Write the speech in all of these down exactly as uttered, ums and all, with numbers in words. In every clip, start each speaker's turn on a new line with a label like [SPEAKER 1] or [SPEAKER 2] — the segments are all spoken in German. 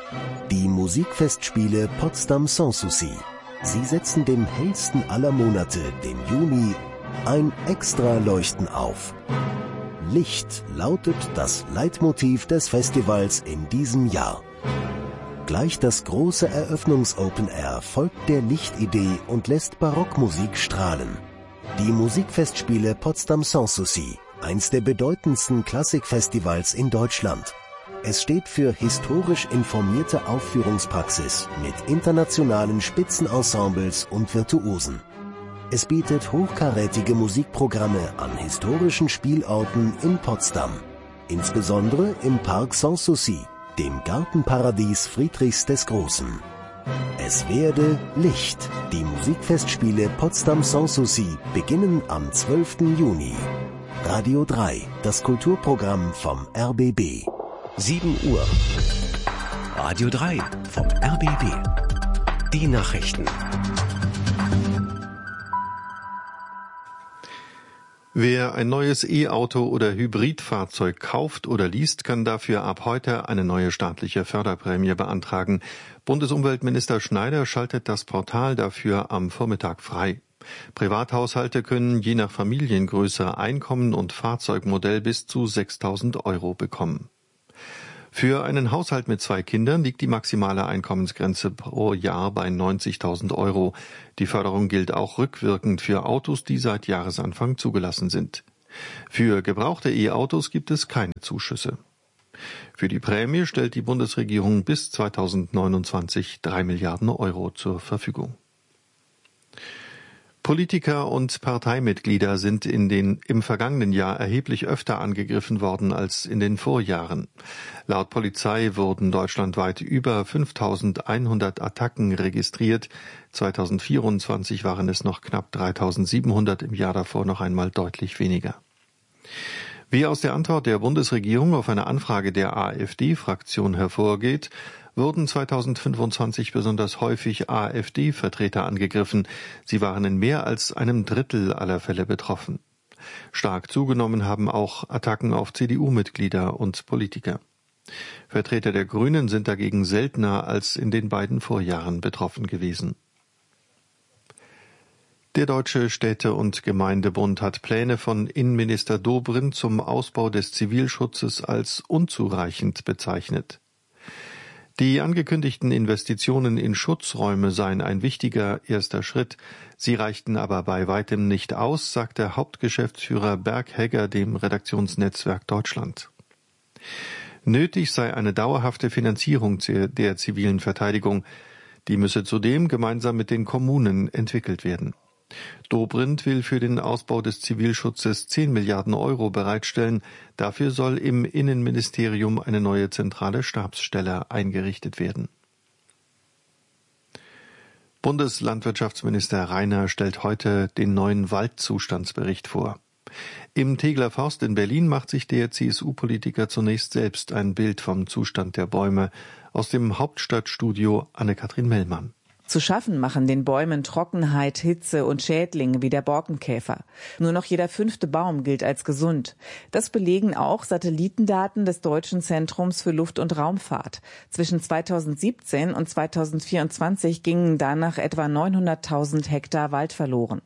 [SPEAKER 1] Die Musikfestspiele Potsdam Sans Souci. Sie setzen dem hellsten aller Monate, dem Juni, ein Extra-Leuchten auf. Licht lautet das Leitmotiv des Festivals in diesem Jahr. Gleich das große Eröffnungs-Open-Air folgt der Lichtidee und lässt Barockmusik strahlen. Die Musikfestspiele Potsdam Sans Souci, eins der bedeutendsten Klassikfestivals in Deutschland. Es steht für historisch informierte Aufführungspraxis mit internationalen Spitzenensembles und Virtuosen. Es bietet hochkarätige Musikprogramme an historischen Spielorten in Potsdam, insbesondere im Park Sans Souci, dem Gartenparadies Friedrichs des Großen. Es werde Licht. Die Musikfestspiele Potsdam Sans Souci beginnen am zwölften Juni. Radio drei, das Kulturprogramm vom R B B.
[SPEAKER 2] sieben Uhr. Radio drei vom R B B. Die Nachrichten.
[SPEAKER 3] Wer ein neues E-Auto oder Hybridfahrzeug kauft oder least, kann dafür ab heute eine neue staatliche Förderprämie beantragen. Bundesumweltminister Schneider schaltet das Portal dafür am Vormittag frei. Privathaushalte können je nach Familiengröße, Einkommen und Fahrzeugmodell bis zu sechstausend Euro bekommen. Für einen Haushalt mit zwei Kindern liegt die maximale Einkommensgrenze pro Jahr bei neunzigtausend Euro. Die Förderung gilt auch rückwirkend für Autos, die seit Jahresanfang zugelassen sind. Für gebrauchte E-Autos gibt es keine Zuschüsse. Für die Prämie stellt die Bundesregierung bis zweitausendneunundzwanzig drei Milliarden Euro zur Verfügung. Politiker und Parteimitglieder sind in den im vergangenen Jahr erheblich öfter angegriffen worden als in den Vorjahren. Laut Polizei wurden deutschlandweit über fünftausendeinhundert Attacken registriert. zweitausendvierundzwanzig waren es noch knapp dreitausendsiebenhundert, im Jahr davor noch einmal deutlich weniger. Wie aus der Antwort der Bundesregierung auf eine Anfrage der AfD-Fraktion hervorgeht, wurden zweitausendfünfundzwanzig besonders häufig AfD-Vertreter angegriffen. Sie waren in mehr als einem Drittel aller Fälle betroffen. Stark zugenommen haben auch Attacken auf C D U-Mitglieder und Politiker. Vertreter der Grünen sind dagegen seltener als in den beiden Vorjahren betroffen gewesen. Der Deutsche Städte- und Gemeindebund hat Pläne von Innenminister Dobrindt zum Ausbau des Zivilschutzes als unzureichend bezeichnet. Die angekündigten Investitionen in Schutzräume seien ein wichtiger erster Schritt. Sie reichten aber bei weitem nicht aus, sagte Hauptgeschäftsführer Berg Hegger dem Redaktionsnetzwerk Deutschland. Nötig sei eine dauerhafte Finanzierung der zivilen Verteidigung. Die müsse zudem gemeinsam mit den Kommunen entwickelt werden. Dobrindt will für den Ausbau des Zivilschutzes zehn Milliarden Euro bereitstellen. Dafür soll im Innenministerium eine neue zentrale Stabsstelle eingerichtet werden. Bundeslandwirtschaftsminister Reiner stellt heute den neuen Waldzustandsbericht vor. Im Tegeler Forst in Berlin macht sich der C S U-Politiker zunächst selbst ein Bild vom Zustand der Bäume. Aus dem Hauptstadtstudio Anne-Kathrin Mellmann.
[SPEAKER 4] Zu schaffen machen den Bäumen Trockenheit, Hitze und Schädlinge wie der Borkenkäfer. Nur noch jeder fünfte Baum gilt als gesund. Das belegen auch Satellitendaten des Deutschen Zentrums für Luft- und Raumfahrt. Zwischen zweitausendsiebzehn und zweitausendvierundzwanzig gingen danach etwa neunhunderttausend Hektar Wald verloren.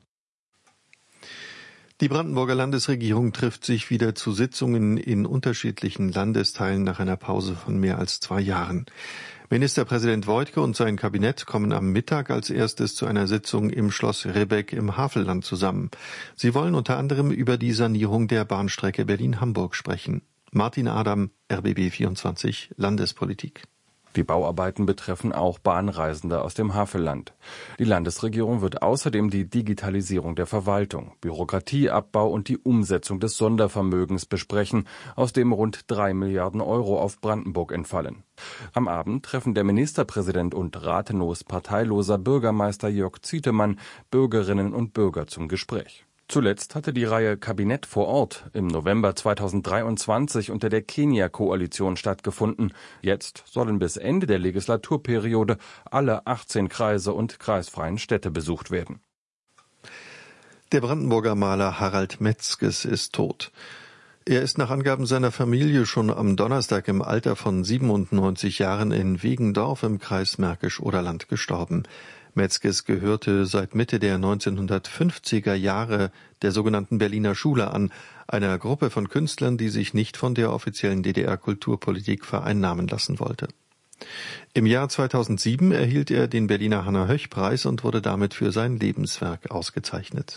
[SPEAKER 3] Die Brandenburger Landesregierung trifft sich wieder zu Sitzungen in unterschiedlichen Landesteilen nach einer Pause von mehr als zwei Jahren. Ministerpräsident Woidke und sein Kabinett kommen am Mittag als erstes zu einer Sitzung im Schloss Ribbeck im Havelland zusammen. Sie wollen unter anderem über die Sanierung der Bahnstrecke Berlin-Hamburg sprechen. Martin Adam, R B B vierundzwanzig, Landespolitik.
[SPEAKER 5] Die Bauarbeiten betreffen auch Bahnreisende aus dem Havelland. Die Landesregierung wird außerdem die Digitalisierung der Verwaltung, Bürokratieabbau und die Umsetzung des Sondervermögens besprechen, aus dem rund drei Milliarden Euro auf Brandenburg entfallen. Am Abend treffen der Ministerpräsident und Rathenows parteiloser Bürgermeister Jörg Zietemann Bürgerinnen und Bürger zum Gespräch. Zuletzt hatte die Reihe Kabinett vor Ort im November zweitausenddreiundzwanzig unter der Kenia-Koalition stattgefunden. Jetzt sollen bis Ende der Legislaturperiode alle achtzehn Kreise und kreisfreien Städte besucht werden.
[SPEAKER 3] Der Brandenburger Maler Harald Metzges ist tot. Er ist nach Angaben seiner Familie schon am Donnerstag im Alter von siebenundneunzig Jahren in Wegendorf im Kreis Märkisch-Oderland gestorben. Metzges gehörte seit Mitte der neunzehnhundertfünfziger Jahre der sogenannten Berliner Schule an, einer Gruppe von Künstlern, die sich nicht von der offiziellen D D R-Kulturpolitik vereinnahmen lassen wollte. Im Jahr zweitausendsieben erhielt er den Berliner Hannah-Höch-Preis und wurde damit für sein Lebenswerk ausgezeichnet.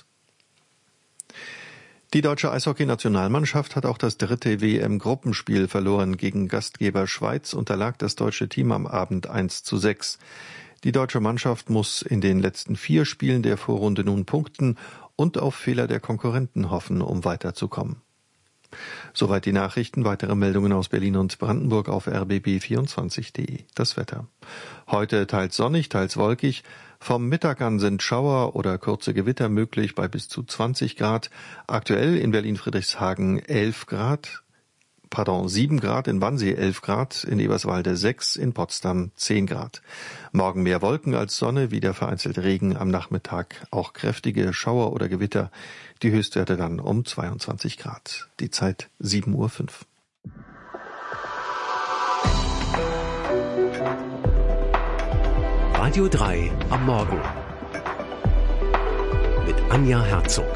[SPEAKER 3] Die deutsche Eishockey-Nationalmannschaft hat auch das dritte W M-Gruppenspiel verloren. Gegen Gastgeber Schweiz unterlag das deutsche Team am Abend eins zu sechs. Die deutsche Mannschaft muss in den letzten vier Spielen der Vorrunde nun punkten und auf Fehler der Konkurrenten hoffen, um weiterzukommen. Soweit die Nachrichten. Weitere Meldungen aus Berlin und Brandenburg auf r b b vierundzwanzig punkt de. Das Wetter. Heute teils sonnig, teils wolkig. Vom Mittag an sind Schauer oder kurze Gewitter möglich bei bis zu zwanzig Grad. Aktuell in Berlin-Friedrichshagen elf Grad. Pardon, sieben Grad, in Wannsee elf Grad, in Eberswalde sechs, in Potsdam zehn Grad. Morgen mehr Wolken als Sonne, wieder vereinzelt Regen, am Nachmittag auch kräftige Schauer oder Gewitter. Die Höchstwerte dann um zweiundzwanzig Grad. Die Zeit sieben Uhr fünf.
[SPEAKER 2] Radio drei am Morgen mit Anja Herzog.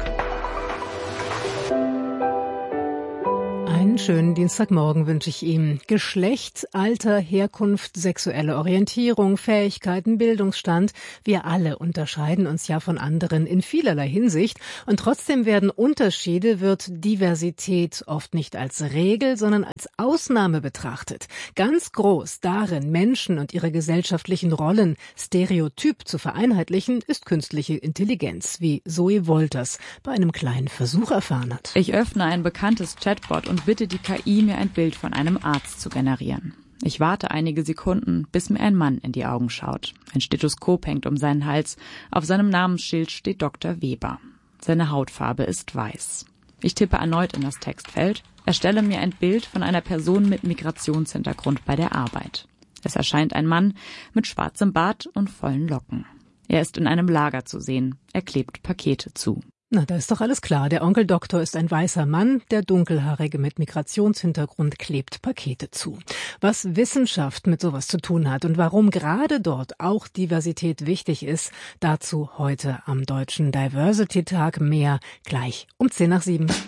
[SPEAKER 6] Einen schönen Dienstagmorgen wünsche ich Ihnen. Geschlecht, Alter, Herkunft, sexuelle Orientierung, Fähigkeiten, Bildungsstand. Wir alle unterscheiden uns ja von anderen in vielerlei Hinsicht. Und trotzdem werden Unterschiede, wird Diversität oft nicht als Regel, sondern als Ausnahme betrachtet. Ganz groß darin, Menschen und ihre gesellschaftlichen Rollen stereotyp zu vereinheitlichen, ist künstliche Intelligenz, wie Zoe Wolters bei einem kleinen Versuch erfahren hat.
[SPEAKER 7] Ich öffne ein bekanntes Chatbot und bitte die K I, mir ein Bild von einem Arzt zu generieren. Ich warte einige Sekunden, bis mir ein Mann in die Augen schaut. Ein Stethoskop hängt um seinen Hals. Auf seinem Namensschild steht Doktor Weber. Seine Hautfarbe ist weiß. Ich tippe erneut in das Textfeld. Erstelle mir ein Bild von einer Person mit Migrationshintergrund bei der Arbeit. Es erscheint ein Mann mit schwarzem Bart und vollen Locken. Er ist in einem Lager zu sehen. Er klebt Pakete zu.
[SPEAKER 6] Na, da ist doch alles klar. Der Onkel Doktor ist ein weißer Mann, der Dunkelhaarige mit Migrationshintergrund klebt Pakete zu. Was Wissenschaft mit sowas zu tun hat und warum gerade dort auch Diversität wichtig ist, dazu heute am Deutschen Diversity Tag mehr gleich um zehn nach sieben.